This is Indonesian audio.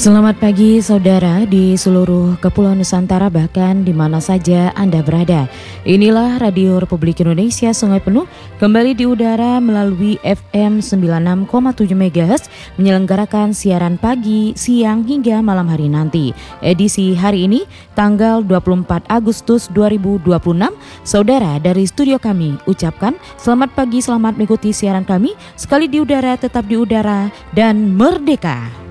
Selamat pagi saudara di seluruh Kepulauan Nusantara, bahkan di mana saja Anda berada. Inilah Radio Republik Indonesia Sungai Penuh, kembali di udara melalui FM 96,7 MHz, menyelenggarakan siaran pagi, siang hingga malam hari nanti. Edisi hari ini tanggal 24 Agustus 2026. Saudara, dari studio kami ucapkan selamat pagi, selamat mengikuti siaran kami. Sekali di udara, tetap di udara, dan merdeka.